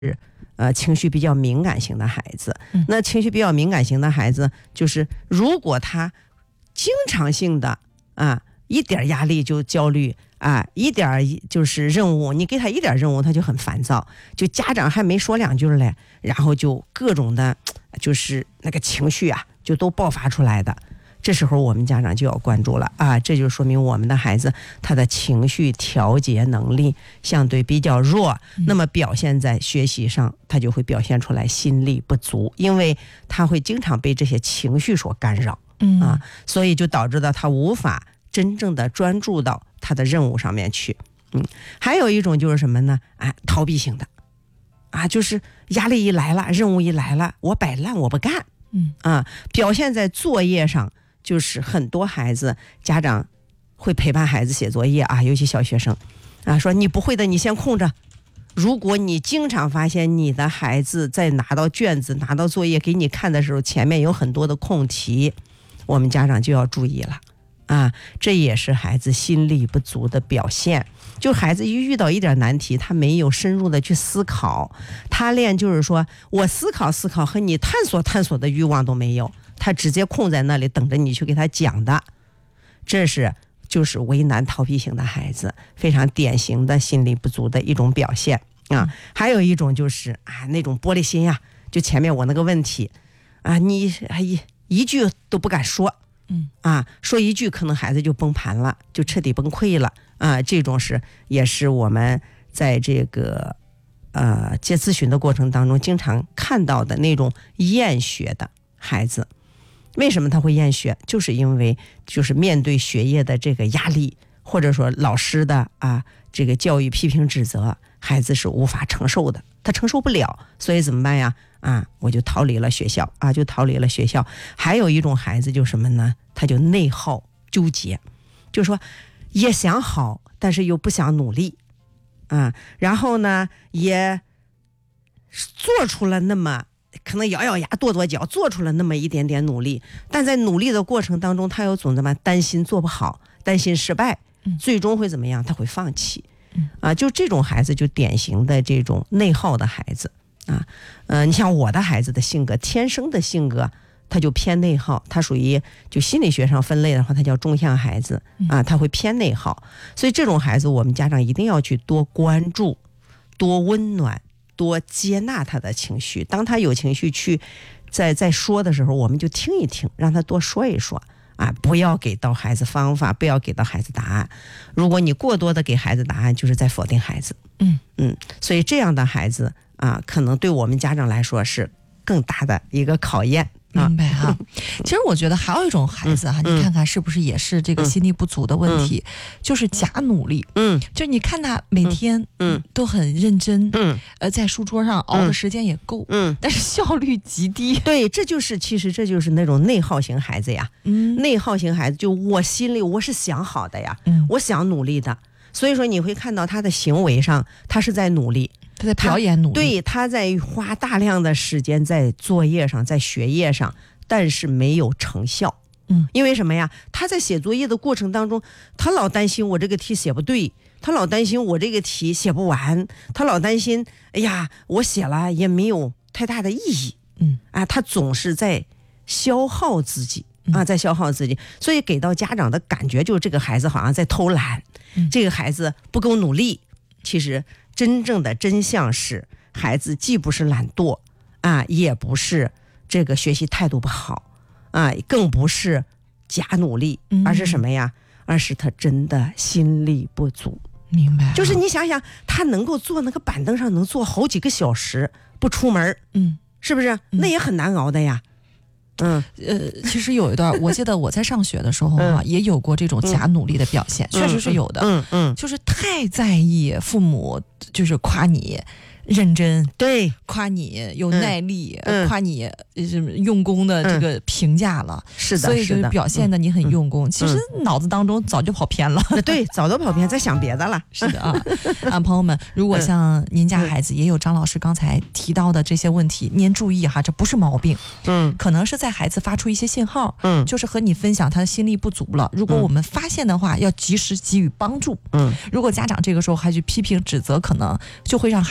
情绪比较敏感型的孩子。那情绪比较敏感型的孩子，就是如果他经常性的一点压力就焦虑一点就是任务，你给他一点任务他就很烦躁，就家长还没说两句嘞，然后就各种的就是那个情绪就都爆发出来的。这时候我们家长就要关注了这就说明我们的孩子他的情绪调节能力相对比较弱，那么表现在学习上他就会表现出来心力不足，因为他会经常被这些情绪所干扰所以就导致了他无法真正的专注到他的任务上面去。还有一种就是什么呢？逃避型的就是压力一来了，任务一来了，我摆烂我不干表现在作业上，就是很多孩子家长会陪伴孩子写作业尤其小学生说你不会的你先空着。如果你经常发现你的孩子在拿到卷子拿到作业给你看的时候前面有很多的空题，我们家长就要注意了这也是孩子心力不足的表现。就孩子一遇到一点难题，他没有深入的去思考，他连就是说我思考和你探索的欲望都没有，他直接空在那里等着你去给他讲的。这就是为难逃避型的孩子非常典型的心力不足的一种表现还有一种就是那种玻璃心就前面我那个问题你一句都不敢说说一句可能孩子就崩盘了，就彻底崩溃了这种也是我们在这个接咨询的过程当中经常看到的那种厌学的孩子。为什么他会厌学？就是因为就是面对学业的这个压力，或者说老师的这个教育批评指责，孩子是无法承受的，他承受不了，所以怎么办呀？我就逃离了学校还有一种孩子就什么呢？他就内耗纠结，就说也想好，但是又不想努力然后呢也做出了那么可能咬咬牙跺脚做出了那么一点点努力，但在努力的过程当中他又总担心做不好，担心失败，最终会怎么样？他会放弃就这种孩子就典型的这种内耗的孩子你像我的孩子的性格，天生的性格他就偏内耗，他属于就心理学上分类的话他叫中向孩子他会偏内耗。所以这种孩子我们家长一定要去多关注，多温暖，多接纳他的情绪。当他有情绪去在说的时候，我们就听一听，让他多说一说不要给到孩子方法，不要给到孩子答案。如果你过多的给孩子答案，就是在否定孩子所以这样的孩子可能对我们家长来说是更大的一个考验。 明白其实我觉得还有一种孩子你看看是不是也是这个心力不足的问题，就是假努力就你看他每天都很认真在书桌上熬的时间也够但是效率极低。 对，其实这就是那种内耗型孩子呀内耗型孩子就我心里我是想好的呀我想努力的，所以说你会看到他的行为上他是在努力， 他在表演努力， 对，他在花大量的时间在作业上在学业上，但是没有成效因为什么呀？他在写作业的过程当中，他老担心我这个题写不对，他老担心我这个题写不完，他老担心哎呀我写了也没有太大的意义他总是在消耗自己在消耗自己，所以给到家长的感觉就是这个孩子好像在偷懒这个孩子不够努力。其实真正的真相是孩子既不是懒惰也不是这个学习态度不好更不是假努力而是什么呀？而是他真的心力不足。 明白就是你想想他能够坐那个板凳上能坐好几个小时不出门是不是那也很难熬的呀其实有一段我记得我在上学的时候也有过这种假努力的表现确实是有的就是太在意父母就是夸你认真， 对， 夸你有耐力夸你用功的这个评价了是的， 所以就表现的你很用功其实脑子当中早就跑偏了对，早都跑偏在想别的了是的朋友们，如果像您家孩子也有张老师刚才提到的这些问题您注意这不是毛病可能是在孩子发出一些信号就是和你分享他的心力不足了如果我们发现的话要及时给予帮助如果家长这个时候还去批评指责可能就会让孩子的心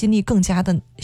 心力更加的